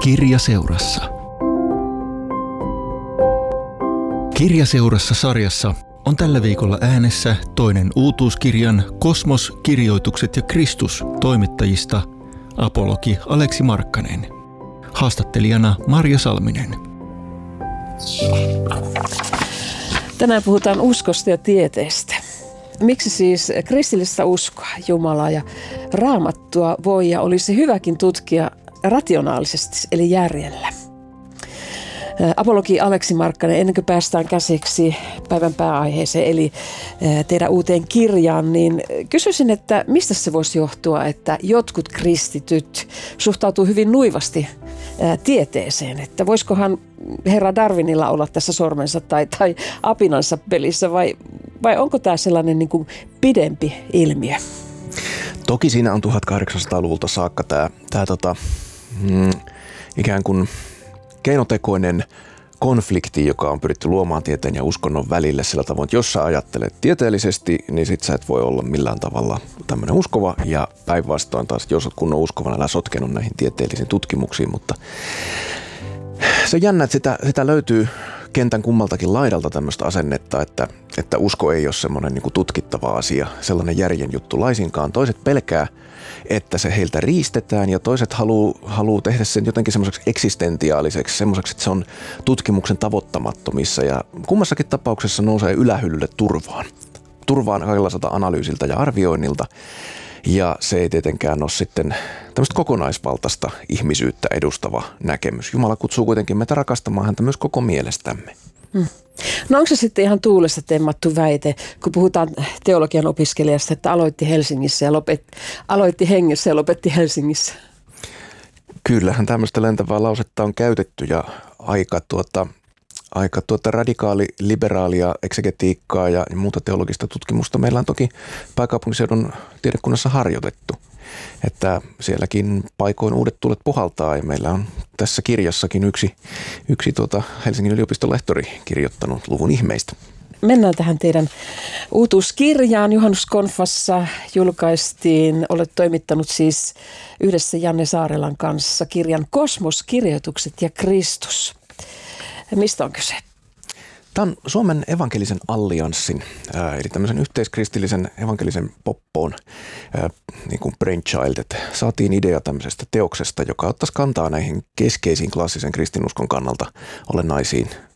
Kirjaseurassa. Kirjaseurassa sarjassa on tällä viikolla äänessä toinen uutuuskirjan Kosmos, kirjoitukset ja Kristus toimittajista apologi Aleksi Markkanen. Haastattelijana Marja Salminen. Tänään puhutaan uskosta ja tieteestä. Miksi siis kristillistä uskoa, Jumalaa ja Raamattua voi ja olisi hyväkin tutkia rationaalisesti, eli järjellä? Apologi Aleksi Markkanen, ennen kuin päästään käsiksi päivän pääaiheeseen, eli teidän uuteen kirjaan, niin kysyisin, että mistä se voisi johtua, että jotkut kristityt suhtautuu hyvin nuivasti tieteeseen, että voisikohan herra Darwinilla olla tässä sormensa tai apinansa pelissä, vai onko tämä sellainen niin kuin pidempi ilmiö? Toki siinä on 1800-luvulta saakka tämä ikään kuin keinotekoinen konflikti, joka on pyritty luomaan tieteen ja uskonnon välille sillä tavoin, että jos sä ajattelet tieteellisesti, niin sit sä et voi olla millään tavalla tämmöinen uskova, ja päinvastoin taas, jos oot kunnon uskovana, älä sotkenut näihin tieteellisiin tutkimuksiin, mutta se on jännä, että sitä löytyy kentän kummaltakin laidalta tämmöistä asennetta, että usko ei ole semmoinen niin kuin tutkittava asia, sellainen järjen juttu laisinkaan. Toiset pelkää, että se heiltä riistetään, ja toiset haluaa tehdä sen jotenkin semmoiseksi eksistentiaaliseksi, semmoiseksi, että se on tutkimuksen tavoittamattomissa, ja kummassakin tapauksessa nousee ylähyllylle turvaan kaikenlaiselta analyysiltä ja arvioinnilta, ja se ei tietenkään ole sitten tämmöistä kokonaisvaltaista ihmisyyttä edustava näkemys. Jumala kutsuu kuitenkin meitä rakastamaan häntä myös koko mielestämme. No onko se sitten ihan tuulesta temmattu väite, kun puhutaan teologian opiskelijasta, että aloitti hengessä ja lopetti Helsingissä? Kyllähän tämmöistä lentävää lausetta on käytetty, ja aika radikaali, liberaalia eksegetiikkaa ja muuta teologista tutkimusta meillä on toki pääkaupunkiseudun tiedekunnassa harjoitettu. Että sielläkin paikoin uudet tuulet puhaltaa, ja meillä on tässä kirjassakin yksi Helsingin yliopiston lehtori kirjoittanut luvun ihmeistä. Mennään tähän teidän uutuuskirjaan. Juhannuskonfassa julkaistiin, olet toimittanut siis yhdessä Janne Saarelan kanssa kirjan Kosmos, kirjoitukset ja Kristus. Mistä on kyse? Tämä on Suomen evankelisen allianssin, eli tämmöisen yhteiskristillisen evankelisen poppoon niin kuin brainchild, että saatiin idea tämmöisestä teoksesta, joka ottaisi kantaa näihin keskeisiin klassisen kristinuskon kannalta olennaisiin